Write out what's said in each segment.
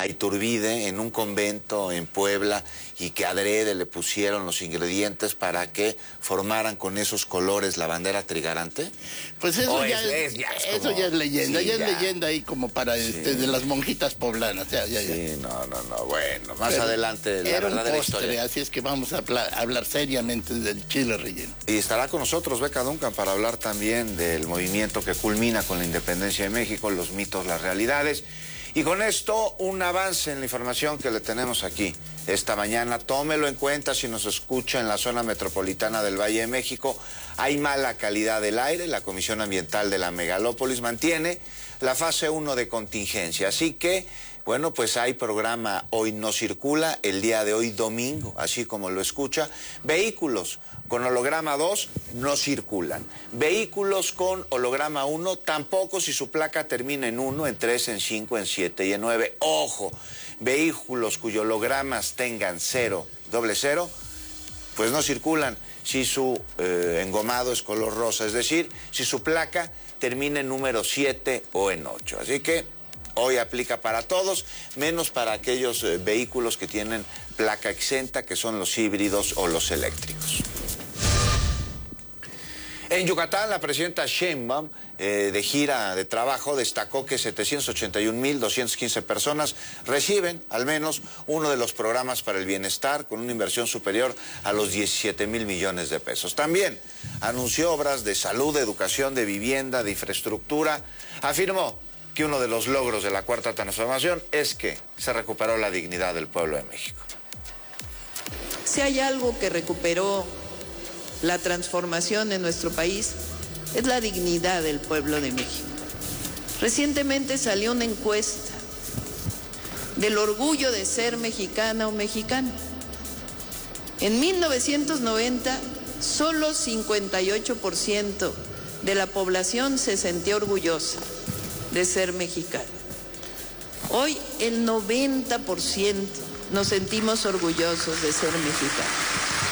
a Iturbide en un convento en Puebla y que adrede le pusieron los ingredientes para que formaran con esos colores la bandera trigarante? Pues eso ya es leyenda, sí, ya es leyenda ahí como para sí, de las monjitas poblanas. Sí, no, bueno, más adelante la era verdadera un postre, historia. así es que vamos a hablar seriamente del chile relleno. Y estará con nosotros Beca Duncan para hablar también del movimiento que culmina con la independencia de México, los mitos, las realidades. Y con esto, un avance en la información que le tenemos aquí esta mañana. Tómelo en cuenta si nos escucha en la zona metropolitana del Valle de México. Hay mala calidad del aire. La Comisión Ambiental de la Megalópolis mantiene la fase 1 de contingencia. Así que, bueno, pues hay programa Hoy No Circula, el día de hoy domingo, así como lo escucha. Vehículos con holograma 2 no circulan. Vehículos con holograma 1 tampoco si su placa termina en 1, en 3, en 5, en 7 y en 9. Ojo, vehículos cuyos hologramas tengan 0, 00, pues no circulan si su engomado es color rosa, es decir, si su placa termina en número 7 o en 8. Así que hoy aplica para todos, menos para aquellos vehículos que tienen placa exenta, que son los híbridos o los eléctricos. En Yucatán, la presidenta Sheinbaum, de gira de trabajo, destacó que 781,215 personas reciben al menos uno de los programas para el bienestar con una inversión superior a los 17,000 millones de pesos. También anunció obras de salud, de educación, de vivienda, de infraestructura. Afirmó que uno de los logros de la Cuarta Transformación es que se recuperó la dignidad del pueblo de México. Si hay algo que recuperó la transformación en nuestro país, es la dignidad del pueblo de México. Recientemente salió una encuesta del orgullo de ser mexicana o mexicano. En 1990, solo 58% de la población se sentía orgullosa de ser mexicano. Hoy el 90% nos sentimos orgullosos de ser mexicanos.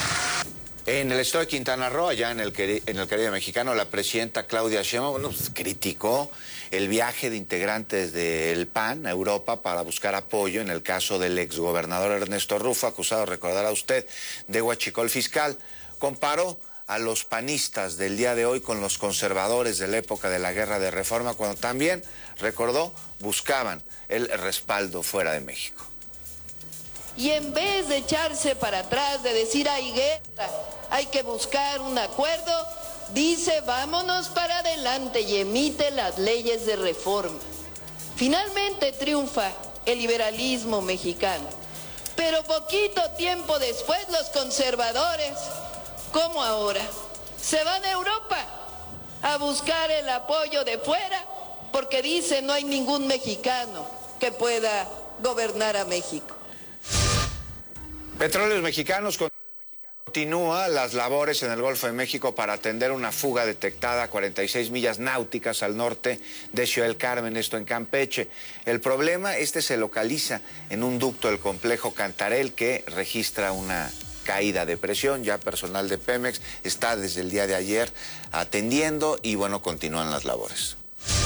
En el estado de Quintana Roo, allá en el Caribe mexicano, la presidenta Claudia Sheinbaum criticó el viaje de integrantes del PAN a Europa para buscar apoyo en el caso del exgobernador Ernesto Rufo, acusado, recordará usted, de huachicol fiscal. Comparó a los panistas del día de hoy con los conservadores de la época de la Guerra de Reforma, cuando también, recordó, buscaban el respaldo fuera de México. Y en vez de echarse para atrás, de decir hay guerra, hay que buscar un acuerdo, dice vámonos para adelante y emite las leyes de reforma. Finalmente triunfa el liberalismo mexicano, pero poquito tiempo después los conservadores, como ahora, se van a Europa a buscar el apoyo de fuera porque dicen no hay ningún mexicano que pueda gobernar a México. Petróleos Mexicanos continúa las labores en el Golfo de México para atender una fuga detectada a 46 millas náuticas al norte de Ciudad del Carmen, esto en Campeche. El problema, se localiza en un ducto del complejo Cantarell que registra una caída de presión. Ya personal de Pemex está desde el día de ayer atendiendo y bueno, continúan las labores.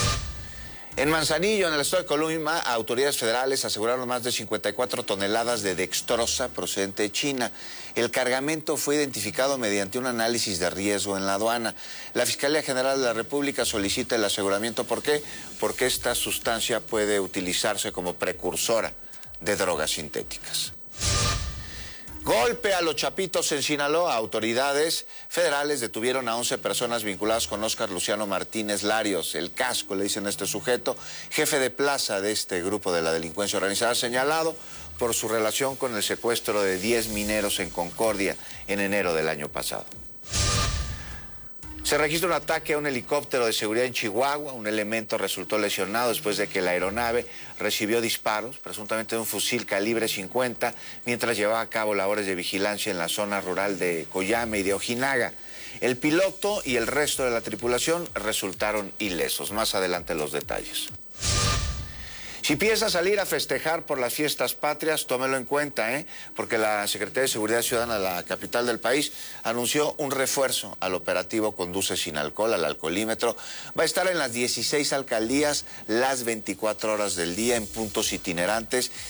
En Manzanillo, en el estado de Colima, autoridades federales aseguraron más de 54 toneladas de dextrosa procedente de China. El cargamento fue identificado mediante un análisis de riesgo en la aduana. La Fiscalía General de la República solicita el aseguramiento. ¿Por qué? Porque esta sustancia puede utilizarse como precursora de drogas sintéticas. Golpe a los chapitos en Sinaloa. Autoridades federales detuvieron a 11 personas vinculadas con Óscar Luciano Martínez Larios, el Casco, le dicen a este sujeto, jefe de plaza de este grupo de la delincuencia organizada, señalado por su relación con el secuestro de 10 mineros en Concordia en enero del año pasado. Se registra un ataque a un helicóptero de seguridad en Chihuahua. Un elemento resultó lesionado después de que la aeronave recibió disparos, presuntamente de un fusil calibre 50, mientras llevaba a cabo labores de vigilancia en la zona rural de Coyame y de Ojinaga. El piloto y el resto de la tripulación resultaron ilesos. Más adelante los detalles. Si piensa salir a festejar por las fiestas patrias, tómelo en cuenta, porque la Secretaría de Seguridad Ciudadana de la capital del país anunció un refuerzo al operativo Conduce sin alcohol, al alcoholímetro. Va a estar en las 16 alcaldías las 24 horas del día en puntos itinerantes.